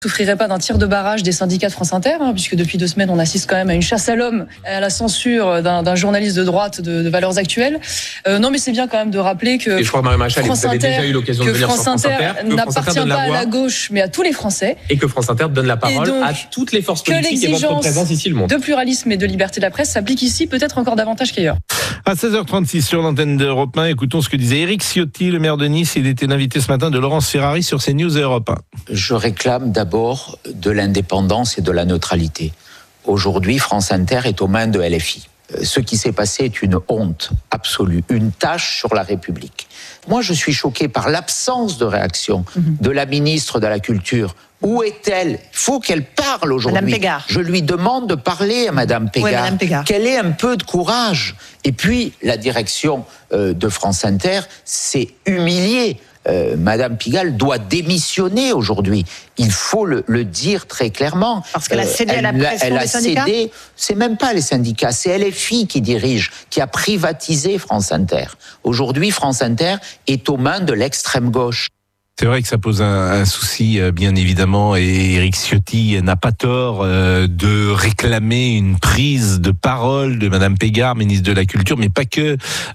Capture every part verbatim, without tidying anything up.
souffrirait pas d'un tir de barrage des syndicats de France Inter, hein, puisque depuis deux semaines, on assiste quand même à une chasse à l'homme, à la censure d'un, d'un journaliste de droite de, de Valeurs Actuelles. Euh, non, mais c'est bien quand même de rappeler que et je crois, Marie Maréchal, France vous avez Inter, déjà eu l'occasion de venir France sur France Inter, Inter, que n'appartient France Inter donne pas la voix, à la gauche, mais à tous les Français. et que France Inter donne la parole donc, à toutes les forces que politiques et votre présence ici le monde. De pluralisme et de liberté de la presse s'applique ici peut-être encore davantage qu'ailleurs. À seize heures trente-six sur l'antenne d'Europe un, écoutons ce que disait Éric Ciotti, le maire de Nice. Il était l'invité ce matin de Laurence Ferrari sur CNews et Europe un. Je réclame d'abord de l'indépendance et de la neutralité. Aujourd'hui, France Inter est aux mains de L F I. Ce qui s'est passé est une honte absolue, une tache sur la République. Moi, je suis choqué par l'absence de réaction de la ministre de la Culture. Où est-elle ? Il faut qu'elle parle aujourd'hui. Madame Pégard. Je lui demande de parler à Madame Pégard. Oui, Madame Pégard. Qu'elle ait un peu de courage. Et puis, la direction euh, de France Inter s'est humiliée. Euh, Madame Pigalle doit démissionner aujourd'hui. Il faut le, le dire très clairement. Parce qu'elle a cédé euh, à la pression elle a des syndicats. Cédé, c'est même pas les syndicats, c'est L F I qui dirige, qui a privatisé France Inter. Aujourd'hui, France Inter est aux mains de l'extrême gauche. C'est vrai que ça pose un, un souci, bien évidemment, et Éric Ciotti n'a pas tort euh, de réclamer une prise de parole de Madame Pégard, ministre de la Culture, mais pas que.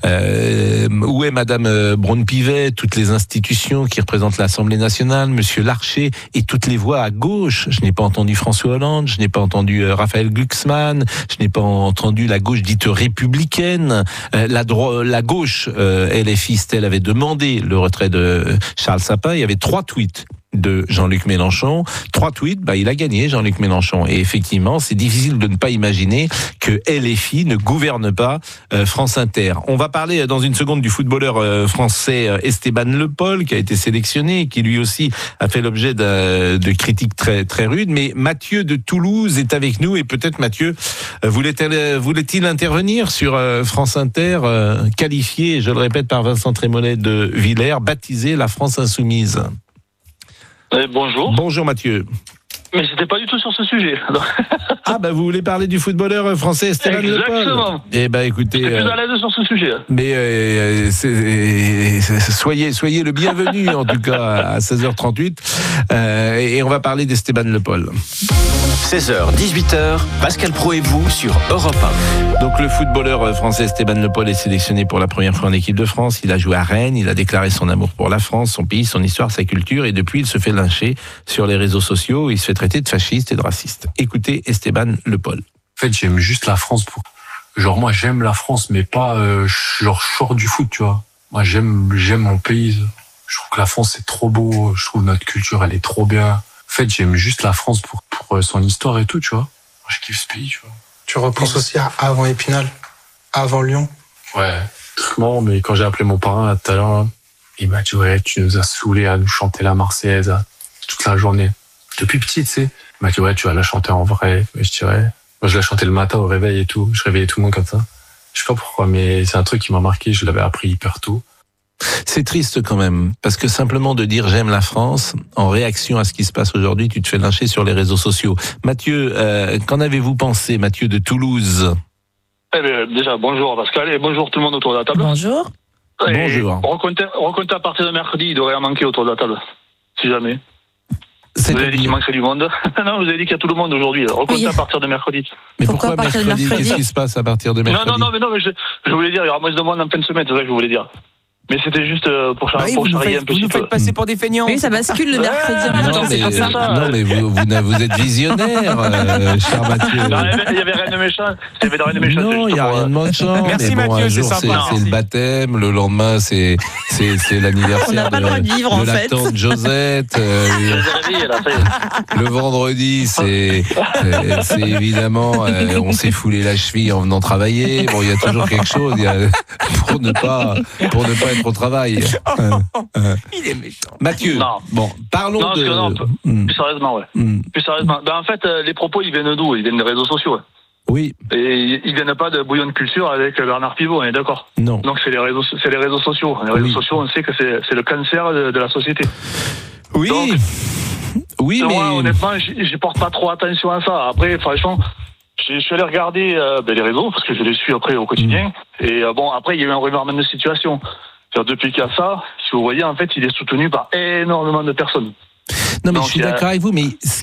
Euh, où est Madame Braun-Pivet, toutes les institutions qui représentent l'Assemblée nationale, Monsieur Larcher et toutes les voix à gauche. Je n'ai pas entendu François Hollande, je n'ai pas entendu euh, Raphaël Glucksmann, je n'ai pas entendu la gauche dite républicaine. Euh, la, dro- la gauche euh, L F I, elle avait demandé le retrait de Charles Sapin. Il y avait trois tweets de Jean-Luc Mélenchon. Trois tweets, bah, il a gagné, Jean-Luc Mélenchon. Et effectivement, c'est difficile de ne pas imaginer que L F I ne gouverne pas euh, France Inter. On va parler dans une seconde du footballeur euh, français euh, Esteban Le Pol, qui a été sélectionné et qui lui aussi a fait l'objet de, de critiques très, très rudes. Mais Mathieu de Toulouse est avec nous et peut-être Mathieu, euh, voulait-il, voulait-il intervenir sur euh, France Inter, euh, qualifié, je le répète, par Vincent Trémollet de Villers, baptisé la France Insoumise. Euh, bonjour. Bonjour Mathieu. Mais c'était pas du tout sur ce sujet. Ah bah vous voulez parler du footballeur français Esteban Le Pol ? Exactement. Eh ben écoutez, Je suis plus à l'aise sur ce sujet. Mais euh, c'est, c'est, soyez soyez le bienvenu en tout cas à seize heures trente-huit euh, et on va parler d'Esteban Le Pol. seize heures dix-huit heures, Pascal Praud et vous sur Europe un. Donc le footballeur français Esteban Le Pol est sélectionné pour la première fois en équipe de France. Il a joué à Rennes, il a déclaré son amour pour la France, son pays, son histoire, sa culture, et depuis il se fait lyncher sur les réseaux sociaux. Il se fait traiter de fasciste et de raciste. Écoutez Esteban Le Pol. En fait, j'aime juste la France pour... Genre, moi, j'aime la France, mais pas... Euh, genre, je sors du foot, tu vois. Moi, j'aime, j'aime mon pays. Je trouve que la France, c'est trop beau. Je trouve notre culture, elle est trop bien. En fait, j'aime juste la France pour, pour son histoire et tout, tu vois. Moi, je kiffe ce pays, tu vois. Tu repenses aussi à avant Épinal, avant Lyon. Ouais, truc marrant, mais quand j'ai appelé mon parrain, là, tout à l'heure, il m'a dit, ouais, tu nous as saoulés à nous chanter la Marseillaise là, toute la journée. Depuis petit, tu sais. Il m'a dit, ouais, tu vas la chanter en vrai. Et je dis, ouais. Moi, je la chantais le matin au réveil et tout. Je réveillais tout le monde comme ça. Je sais pas pourquoi, mais c'est un truc qui m'a marqué. Je l'avais appris hyper tôt. C'est triste quand même, parce que simplement de dire j'aime la France, en réaction à ce qui se passe aujourd'hui, tu te fais lyncher sur les réseaux sociaux. Mathieu, euh, qu'en avez-vous pensé, Mathieu de Toulouse ? Eh bien, déjà, bonjour Pascal et bonjour tout le monde autour de la table. Bonjour. Et Bonjour. Recomptez, recomptez à partir de mercredi, il devrait en manquer autour de la table, si jamais. C'est vous avez dit qu'il manquerait du monde. Non, vous avez dit qu'il y a tout le monde aujourd'hui. Recomptez oui. à partir de mercredi. Mais pourquoi, pourquoi mercredi, mercredi Qu'est-ce qui se passe à partir de mercredi ? Non, non, non, mais non, mais je, je voulais dire, il y aura moins de monde en fin de semaine, c'est ça que je voulais dire. Mais c'était juste pour, char- bah oui, pour charrier un petit peu. Vous nous faites passer pour des feignants. Oui, ça bascule le mercredi en même temps, c'est pour ça. Non, mais vous, vous, vous êtes visionnaire, euh, cher Mathieu. Il y avait rien de méchant. Il y avait rien de méchant. Non, il n'y a rien de méchant. Merci mais bon, Mathieu, un jour, c'est sympa. C'est, c'est le baptême, le lendemain, c'est, c'est, c'est l'anniversaire On n'a pas de, le droit de vivre, de en la fait. tante Josette. Euh, le vendredi, c'est, c'est, c'est évidemment, euh, on s'est foulé la cheville en venant travailler. Bon, il y a toujours quelque chose il y a, pour ne pas, pour ne pas être au travail. Euh, euh. Il est méchant. Mathieu, non. bon, parlons non, de... Que non, mmh. Plus sérieusement, ouais. Mmh. Plus sérieusement. Ben, en fait, les propos, ils viennent d'où ? Ils viennent des réseaux sociaux. Ouais. Oui. Et ils viennent pas de bouillon de culture avec Bernard Pivot, on est d'accord ? Non. Donc c'est les réseaux, c'est les réseaux sociaux. Les réseaux oui. sociaux, on sait que c'est, c'est le cancer de, de la société. Oui. Donc, oui, mais... Moi, honnêtement, je porte pas trop attention à ça. Après, franchement... Je suis allé regarder euh, ben, les réseaux, parce que je les suis après au quotidien. Mmh. Et euh, bon, après, il y a eu un revirement de situation. C'est-à-dire, depuis qu'il y a ça, si vous voyez, en fait, il est soutenu par énormément de personnes. Non, mais Donc, je suis a... d'accord avec vous, mais